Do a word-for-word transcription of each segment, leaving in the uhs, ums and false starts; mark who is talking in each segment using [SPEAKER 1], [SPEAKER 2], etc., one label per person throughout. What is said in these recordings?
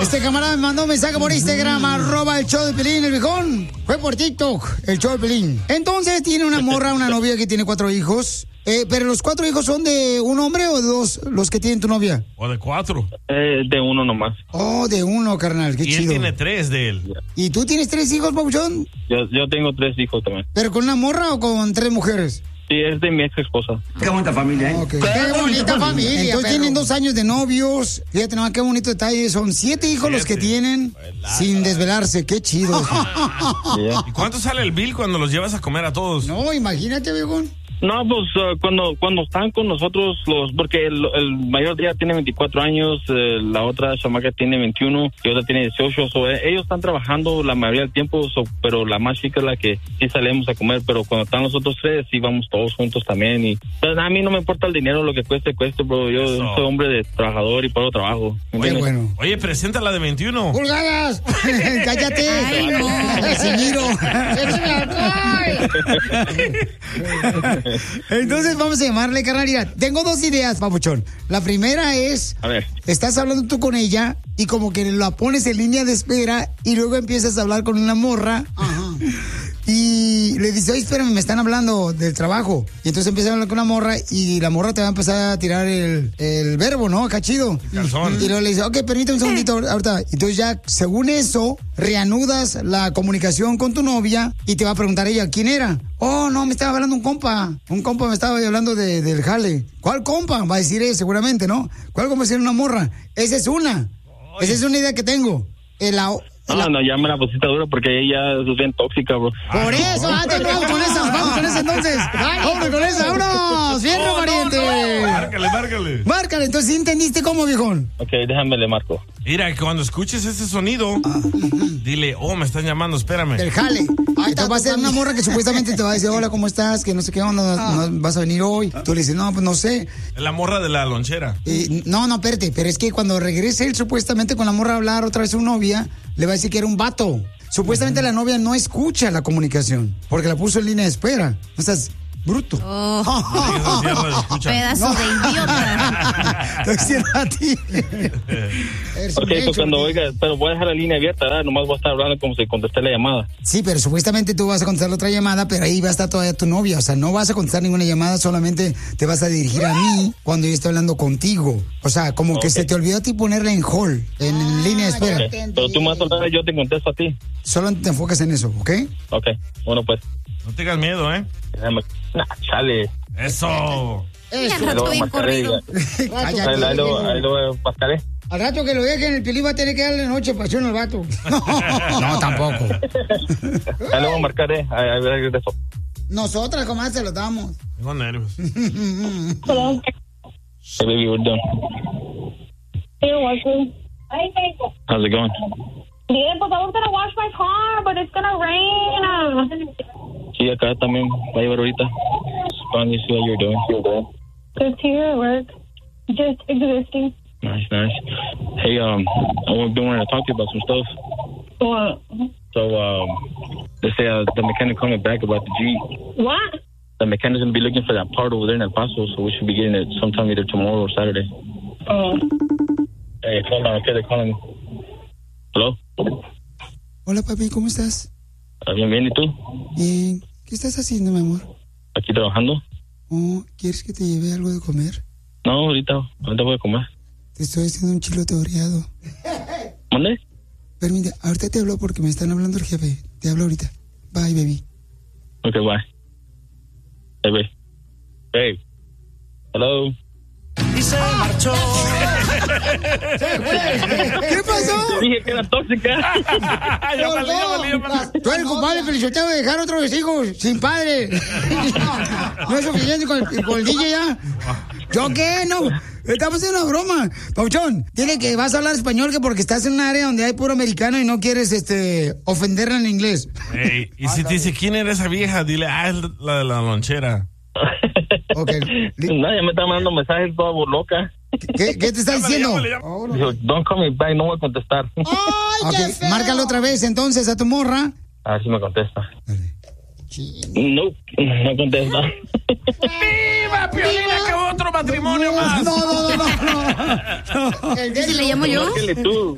[SPEAKER 1] Este camarada me mandó un mensaje por Instagram, arroba el show de Pelín, el viejón. Fue por TikTok, el show de Pelín. Entonces tiene una morra, una novia que tiene cuatro hijos. Eh, pero los cuatro hijos son de un hombre o de dos los que tienen tu novia.
[SPEAKER 2] O de cuatro.
[SPEAKER 3] Eh, de uno nomás.
[SPEAKER 1] Oh, de uno, carnal, qué
[SPEAKER 2] y
[SPEAKER 1] chido.
[SPEAKER 2] Y él tiene tres de él.
[SPEAKER 1] ¿Y tú tienes tres hijos, papuchón?
[SPEAKER 3] Yo, yo tengo tres hijos también.
[SPEAKER 1] ¿Pero con una morra o con tres mujeres?
[SPEAKER 3] Sí, es de mi ex esposa.
[SPEAKER 4] Qué bonita familia, ¿eh?
[SPEAKER 1] Okay.
[SPEAKER 4] Qué,
[SPEAKER 1] qué bonita familia. Entonces
[SPEAKER 4] perro.
[SPEAKER 1] tienen dos años de novios. Fíjate nomás qué bonito detalle. Son siete hijos siete. los que tienen Velada. sin desvelarse. Qué chido.
[SPEAKER 2] Yeah. ¿Y cuánto sale el bill cuando los llevas a comer a todos?
[SPEAKER 1] No, imagínate, viejón.
[SPEAKER 3] No, pues uh, cuando cuando están con nosotros, los porque el, el mayor día tiene veinticuatro años, eh, la otra chamaca tiene veintiuno y otra tiene dieciocho. So, eh, ellos están trabajando la mayoría del tiempo, so, pero la más chica es la que sí salimos a comer. Pero cuando están los otros tres, sí vamos todos juntos también. Y pues, a mí no me importa el dinero, lo que cueste, cueste, pero yo Eso. soy hombre de trabajador y por trabajo.
[SPEAKER 1] Qué bueno.
[SPEAKER 2] Oye, presenta la de veintiuno.
[SPEAKER 1] ¡Pulgadas! ¡Cállate! ¡Ay, no! ¡Casimiro! Entonces vamos a llamarle, carnal. Mira, tengo dos ideas, papuchón. La primera es,
[SPEAKER 3] a ver,
[SPEAKER 1] estás hablando tú con ella y como que la pones en línea de espera y luego empiezas a hablar con una morra. Ajá. Y le dices, oye, espérame, me están hablando del trabajo. Y entonces empiezas a hablar con una morra y la morra te va a empezar a tirar el, el verbo, ¿no? Acá chido.
[SPEAKER 2] Calzón.
[SPEAKER 1] Y luego le dices, ok, permítame un segundito ahorita. Entonces ya, según eso, reanudas la comunicación con tu novia y te va a preguntar ella, ¿quién era? Oh, no, me estaba hablando un compa. Un compa me estaba hablando de, del jale. ¿Cuál compa? Va a decir él seguramente, ¿no? ¿Cuál compa va a decir una morra? Esa es una. Esa es una idea que tengo. El,
[SPEAKER 3] No, no, ya me la pusiste dura porque ella es bien tóxica, bro.
[SPEAKER 1] Por eso, antes vamos con esa, vamos con esa entonces. Vamos con esa, vámonos. Fierro, oh, pariente.
[SPEAKER 2] No, no. Márcale, márcale.
[SPEAKER 1] Márcale, entonces, ¿sí entendiste cómo, viejón?
[SPEAKER 3] Ok, déjame le marco.
[SPEAKER 2] Mira, que cuando escuches ese sonido, ah. dile, oh, me están llamando, espérame.
[SPEAKER 1] Del jale. Entonces va a ser una morra que supuestamente te va a decir, hola, ¿cómo estás? Que no sé qué onda, ah. no, vas a venir hoy. Tú le dices, no, pues no sé.
[SPEAKER 2] La morra de la lonchera.
[SPEAKER 1] Y, no, no, espérate, pero es que cuando regrese él supuestamente con la morra a hablar otra vez a su novia, le va a decir que era un vato. Supuestamente uh-huh. la novia no escucha la comunicación, porque la puso en línea de espera. O sea, es bruto.
[SPEAKER 5] Oh.
[SPEAKER 1] Oh.
[SPEAKER 5] Pedazo no. de idiota.
[SPEAKER 1] Te diciendo a ti.
[SPEAKER 3] Ok, pues cuando oiga, pero voy a dejar la línea abierta, ¿verdad? Nomás voy a estar hablando como si contesté la llamada.
[SPEAKER 1] Sí, pero supuestamente tú vas a contestar la otra llamada, pero ahí va a estar todavía tu novia. O sea, no vas a contestar ninguna llamada, solamente te vas a dirigir a mí cuando yo estoy hablando contigo. O sea, como okay. que se te olvidó a ti ponerla en hold, en ah, línea de espera.
[SPEAKER 3] Okay. Pero tú más hablar, yo te contesto a ti.
[SPEAKER 1] Solo te enfocas en eso, ¿ok?
[SPEAKER 3] Ok, bueno pues.
[SPEAKER 2] No tengas miedo, ¿eh?
[SPEAKER 3] Nah, chale.
[SPEAKER 2] Eso.
[SPEAKER 5] Eso. Ya, rato bien corrido.
[SPEAKER 3] Ahí lo pasaré.
[SPEAKER 1] Al rato que lo dejen, el Piolín va a tener que darle noche pasión al vato. No, tampoco.
[SPEAKER 3] Ahí lo voy a marcar, ¿eh? Ahí, ahí, ahí, eso.
[SPEAKER 1] Nosotras, ¿cómo se lo damos?
[SPEAKER 2] Tengo nervios.
[SPEAKER 3] Hello. Hey, baby, we're done.
[SPEAKER 6] Hey, washing.
[SPEAKER 3] How's it going?
[SPEAKER 6] Bien, pues I was gonna wash my car, but it's gonna rain.
[SPEAKER 3] Sí, acá también va a llevar ahorita. Fun, you see what you're doing. You're doing.
[SPEAKER 6] Just here at work. Just existing.
[SPEAKER 3] Nice, nice. Hey, um, I've been wanting to talk to you about some stuff.
[SPEAKER 6] What?
[SPEAKER 3] So, um, they say uh, the mechanic coming back about the Jeep.
[SPEAKER 6] What?
[SPEAKER 3] The mechanic's gonna be looking for that part over there in El Paso, so we should be getting it sometime either tomorrow or Saturday.
[SPEAKER 6] Oh.
[SPEAKER 3] Hey, hold on, okay, they're calling me. Hello?
[SPEAKER 1] Hola, papi, ¿cómo estás?
[SPEAKER 3] Bien, bien, ¿y tú?
[SPEAKER 1] Bien. ¿Qué estás haciendo, mi amor?
[SPEAKER 3] Aquí trabajando.
[SPEAKER 1] Oh, ¿quieres que te lleve algo de comer?
[SPEAKER 3] No, ahorita, ahorita voy a comer.
[SPEAKER 1] Te estoy haciendo un chilote oreado.
[SPEAKER 3] ¿Dónde?
[SPEAKER 1] Permite, ahorita te hablo porque me están hablando el jefe. Te hablo ahorita. Bye, baby.
[SPEAKER 3] Ok, bye. Hey, babe. Babe. Hello.
[SPEAKER 4] Y se marchó.
[SPEAKER 1] ¿Qué pasó?
[SPEAKER 3] Dije que era tóxica.
[SPEAKER 1] Tú eres compadre, felicitado de dejar otros hijos sin padre. No es suficiente con el, con el D J ya. ¿Yo qué? No. Estamos en una broma. Pauchón, dile que vas a hablar español que porque estás en un área donde hay puro americano y no quieres este ofenderla en inglés.
[SPEAKER 2] Hey, y si te dice, ¿quién era esa vieja? Dile, ah, es la de la lonchera.
[SPEAKER 3] Okay. Nadie me está mandando mensajes toda loca.
[SPEAKER 1] ¿Qué, qué te está
[SPEAKER 3] llámale,
[SPEAKER 1] diciendo?
[SPEAKER 3] Llámale, llámale. Dijo, don't call me back, no voy a contestar.
[SPEAKER 1] Ay, okay, márcalo otra vez entonces a tu morra.
[SPEAKER 3] A ver si me contesta. No, no contesta.
[SPEAKER 2] ¡Viva, Piolina, que otro matrimonio más!
[SPEAKER 1] No, no, no, no. no.
[SPEAKER 5] ¿Y si le llamo yo?
[SPEAKER 3] Tú.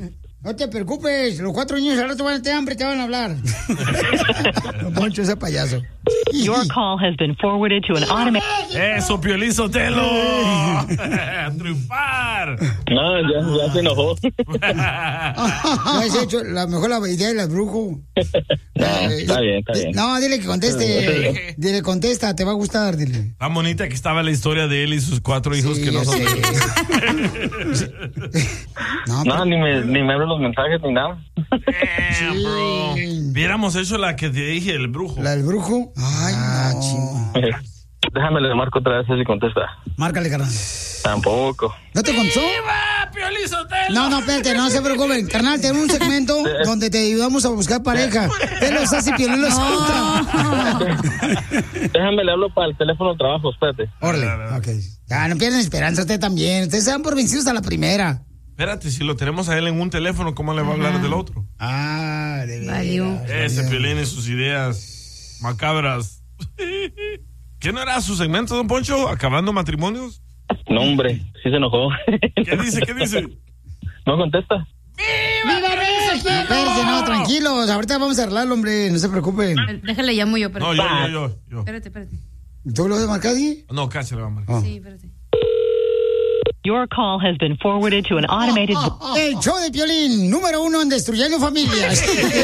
[SPEAKER 1] No te preocupes, los cuatro niños al rato van a tener hambre, te van a hablar. Poncho, ese payaso.
[SPEAKER 7] Your call has been forwarded to an automated...
[SPEAKER 2] ¡Eso, Piolín Sotelo! ¡A triunfar!
[SPEAKER 3] No, ya, ya se enojó.
[SPEAKER 1] No has hecho la mejor la idea del brujo.
[SPEAKER 3] Está bien, está bien.
[SPEAKER 1] No, dile que conteste. Dile, contesta, te va a gustar, dile.
[SPEAKER 2] Tan bonita que estaba la historia de él y sus cuatro hijos
[SPEAKER 1] Sí,
[SPEAKER 2] que no
[SPEAKER 1] ya
[SPEAKER 2] son...
[SPEAKER 1] sé. No,
[SPEAKER 3] No,
[SPEAKER 1] pero-
[SPEAKER 3] ni me, ni me abren los mensajes ni nada.
[SPEAKER 2] Damn, bro. Hubiéramos hecho la que te dije, el brujo.
[SPEAKER 1] ¿La del brujo? Ay,
[SPEAKER 3] Ah,
[SPEAKER 1] no.
[SPEAKER 3] Déjame le marco otra vez a ver si contesta.
[SPEAKER 1] Márcale, carnal.
[SPEAKER 3] Tampoco.
[SPEAKER 1] ¿No te contó?
[SPEAKER 2] ¡Viva, Piolín Sotelo!
[SPEAKER 1] No, no, espérate, no se preocupen. Carnal, tenemos un segmento donde te ayudamos a buscar pareja. Él los hace y Piolín los contra.
[SPEAKER 3] Déjame le hablo para el teléfono de trabajo, espérate.
[SPEAKER 1] Órale, ok. Ya, no pierdan esperanza usted también. Ustedes se dan por vencidos a la primera.
[SPEAKER 2] Espérate, si lo tenemos a él en un teléfono, ¿cómo le va a hablar del otro?
[SPEAKER 1] Ah, de verdad.
[SPEAKER 5] Valió.
[SPEAKER 2] Ese Piolín y sus ideas macabras. ¿Qué no era su segmento, don Poncho? ¿Acabando matrimonios?
[SPEAKER 3] No, hombre, sí se enojó.
[SPEAKER 2] ¿Qué dice? ¿Qué dice?
[SPEAKER 3] No contesta.
[SPEAKER 1] ¡Viva México! Espérate, no, tranquilos. Ahorita vamos a arreglarlo, hombre. No se preocupen.
[SPEAKER 5] Déjale, llamo yo, pero.
[SPEAKER 2] No, yo, yo, yo. yo.
[SPEAKER 5] Espérate, espérate.
[SPEAKER 1] ¿Tú lo vas a marcar ahí?
[SPEAKER 2] No, casi le va a marcar.
[SPEAKER 1] Oh.
[SPEAKER 5] Sí, espérate.
[SPEAKER 7] Your call has been forwarded to an automated...
[SPEAKER 1] El show de Piolín, número uno en destruyendo familias.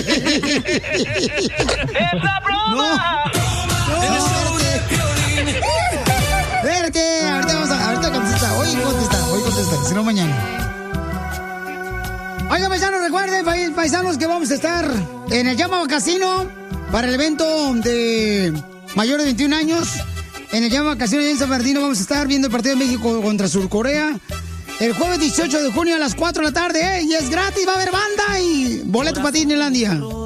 [SPEAKER 1] No, no, espérate. Espérate, ahorita vamos a, ahorita contesta, hoy contesta, hoy contesta, si no mañana. Oigan, paisanos, recuerden, pa- paisanos, que vamos a estar en el Llama Casino para el evento de mayores de veintiún años. En el Llama Casino en San Bernardino vamos a estar viendo el partido de México contra Surcorea. El jueves dieciocho de junio a las cuatro de la tarde, ¿eh? Y es gratis, va a haber banda y boleto para Disneylandia.